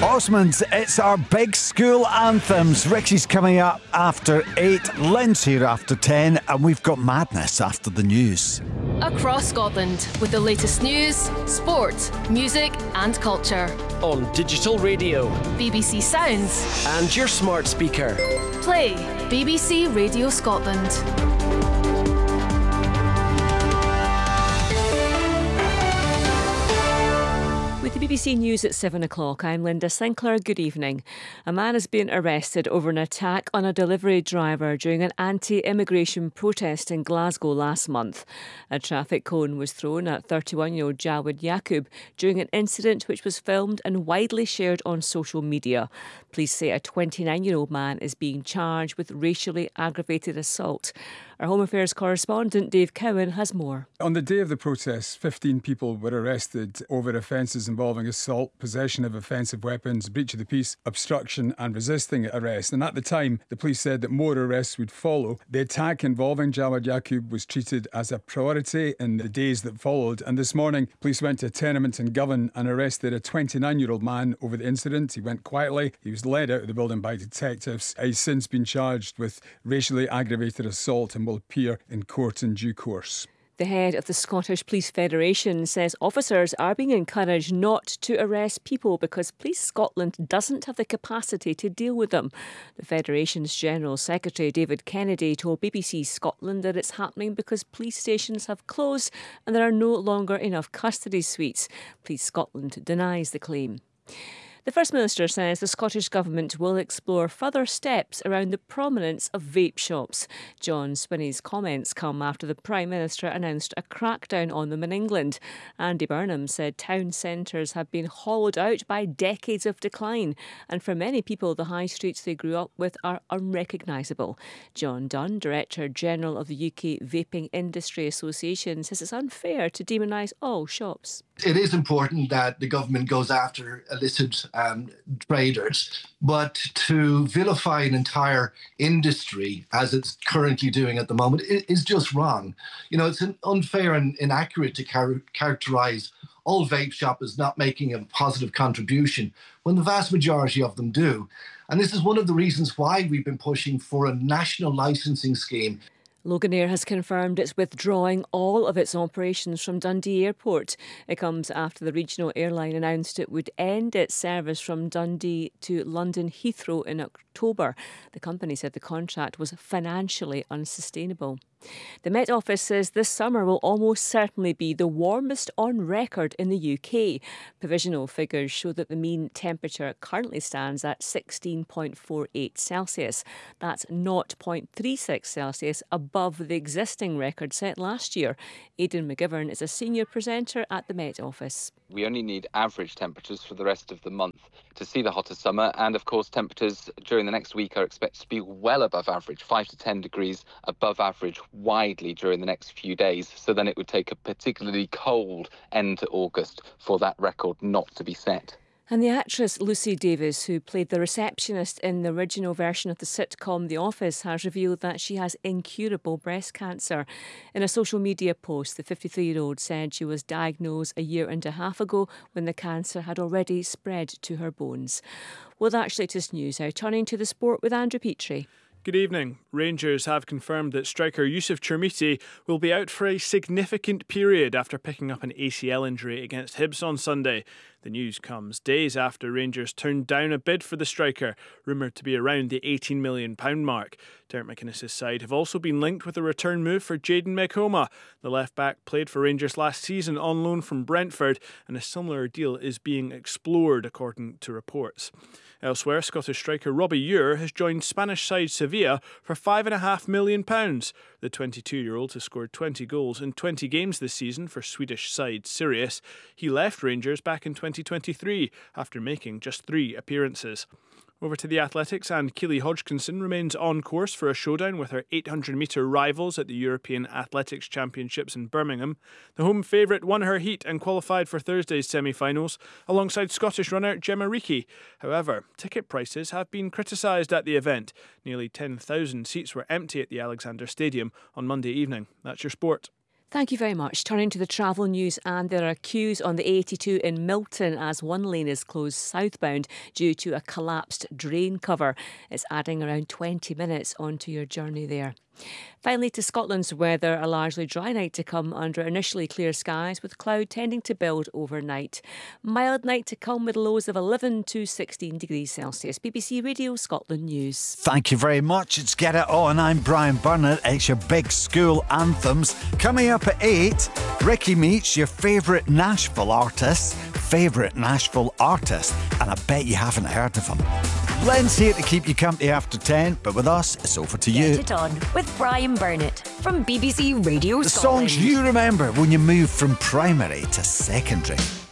Osmonds, it's our big school anthems. Rixie's coming up after 8, Lynn's here after 10, and we've got madness after the news. Across Scotland with the latest news, sport, music and culture. On digital radio, BBC Sounds and your smart speaker. Play BBC Radio Scotland. With the BBC News at 7 o'clock, I'm Linda Sinclair. Good evening. A man has been arrested over an attack on a delivery driver during an anti-immigration protest in Glasgow last month. A traffic cone was thrown at 31-year-old Jawed Yaqub during an incident which was filmed and widely shared on social media. Police say a 29-year-old man is being charged with racially aggravated assault. Our Home Affairs correspondent Dave Cowan has more. On the day of the protests, 15 people were arrested over offences involving assault, possession of offensive weapons, breach of the peace, obstruction and resisting arrest. And at the time, the police said that more arrests would follow. The attack involving Jawed Yaqub was treated as a priority in the days that followed. And this morning, police went to a tenement in Govan and arrested a 29-year-old man over the incident. He went quietly. He was led out of the building by detectives. He's since been charged with racially aggravated assault and will appear in court in due course. The head of the Scottish Police Federation says officers are being encouraged not to arrest people because Police Scotland doesn't have the capacity to deal with them. The Federation's General Secretary David Kennedy told BBC Scotland that it's happening because police stations have closed and there are no longer enough custody suites. Police Scotland denies the claim. The First Minister says the Scottish Government will explore further steps around the prominence of vape shops. John Swinney's comments come after the Prime Minister announced a crackdown on them in England. Andy Burnham said town centres have been hollowed out by decades of decline, and for many people the high streets they grew up with are unrecognisable. John Dunn, Director General of the UK Vaping Industry Association, says it's unfair to demonise all shops. It is important that the government goes after illicit traders, but to vilify an entire industry as it's currently doing at the moment is just wrong. You know, it's unfair and inaccurate to characterise all vape shops as not making a positive contribution when the vast majority of them do. And this is one of the reasons why we've been pushing for a national licensing scheme. Loganair has confirmed it's withdrawing all of its operations from Dundee Airport. It comes after the regional airline announced it would end its service from Dundee to London Heathrow in October. The company said the contract was financially unsustainable. The Met Office says this summer will almost certainly be the warmest on record in the UK. Provisional figures show that the mean temperature currently stands at 16.48 Celsius. That's 0.36 Celsius above the existing record set last year. Aidan McGivern is a senior presenter at the Met Office. We only need average temperatures for the rest of the month to see the hottest summer. And of course, temperatures during the next week are expected to be well above average, 5 to 10 degrees above average widely during the next few days. So then it would take a particularly cold end to August for that record not to be set. And the actress Lucy Davis, who played the receptionist in the original version of the sitcom The Office, has revealed that she has incurable breast cancer. In a social media post, the 53-year-old said she was diagnosed a year and a half ago when the cancer had already spread to her bones. Well, that's latest news. Now turning to the sport with Andrew Petrie. Good evening. Rangers have confirmed that striker Yusuf Chermiti will be out for a significant period after picking up an ACL injury against Hibs on Sunday. The news comes days after Rangers turned down a bid for the striker, rumoured to be around the £18 million mark. Derek McInnes' side have also been linked with a return move for Jayden Mekhoma. The left-back played for Rangers last season on loan from Brentford, and a similar deal is being explored, according to reports. Elsewhere, Scottish striker Robbie Ure has joined Spanish side Sevilla for £5.5 million. The 22-year-old has scored 20 goals in 20 games this season for Swedish side Sirius. He left Rangers back in 2023 after making just 3 appearances. Over to the athletics, and Keely Hodgkinson remains on course for a showdown with her 800-metre rivals at the European Athletics Championships in Birmingham. The home favourite won her heat and qualified for Thursday's semi-finals alongside Scottish runner Gemma Reekie. However, ticket prices have been criticised at the event. Nearly 10,000 seats were empty at the Alexander Stadium on Monday evening. That's your sport. Thank you very much. Turning to the travel news, and there are queues on the A82 in Milton as one lane is closed southbound due to a collapsed drain cover. It's adding around 20 minutes onto your journey there. Finally, to Scotland's weather, a largely dry night to come under initially clear skies with cloud tending to build overnight. Mild night to come with lows of 11 to 16 degrees Celsius. BBC Radio Scotland News. Thank you very much. It's Get It On. I'm Brian Burnett. It's your big school anthems. Coming up at 8, Ricky meets your favourite Nashville artist. And I bet you haven't heard of him. Len's here to keep you company after 10, but with us, it's over to you. Get It On with Brian Burnett from BBC Radio The Scotland. songs you remember when you moved from primary to secondary.